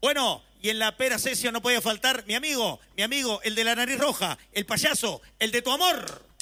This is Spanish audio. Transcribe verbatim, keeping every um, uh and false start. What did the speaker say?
Bueno, y en la pera session no podía faltar mi amigo, mi amigo, el de la nariz roja, el payaso, el de tu amor.